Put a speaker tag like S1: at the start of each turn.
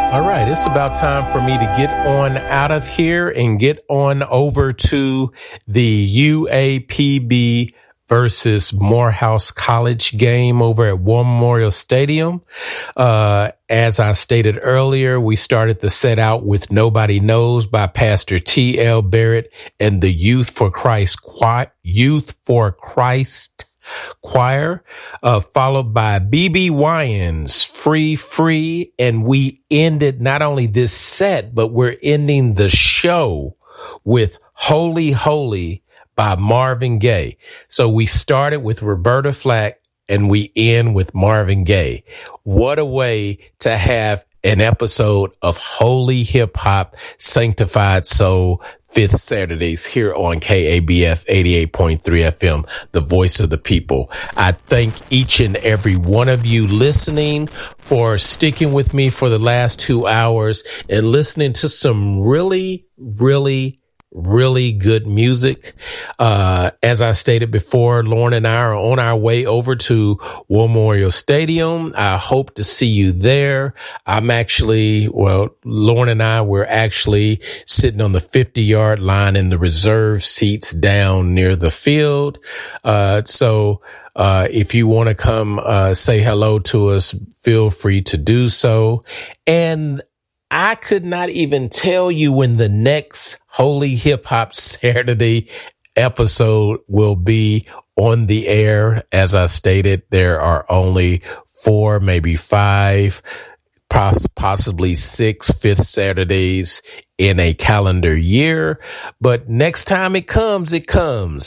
S1: All right, it's about time for me to get on out of here and get on over to the UAPB versus Morehouse College game over at War Memorial Stadium. As I stated earlier, we started the set out with Nobody Knows by Pastor T.L. Barrett and the Youth for Christ Choir, followed by BB Wyans, Free, and we ended not only this set, but we're ending the show with Holy Holy by Marvin Gaye. So we started with Roberta Flack and we end with Marvin Gaye. What a way to have an episode of Holy Hip Hop Sanctified Soul, Fifth Saturdays here on KABF 88.3 FM, the voice of the people. I thank each and every one of you listening for sticking with me for the last 2 hours and listening to some really good music. As I stated before, Lauren and I are on our way over to War Memorial Stadium. I hope to see you there. Lauren and I were actually sitting on the 50-yard line in the reserve seats down near the field. So if you want to come say hello to us, feel free to do so. And I could not even tell you when the next Holy Hip Hop Saturday episode will be on the air. As I stated, there are only 4, maybe 5, possibly 6 Fifth Saturdays in a calendar year. But next time it comes.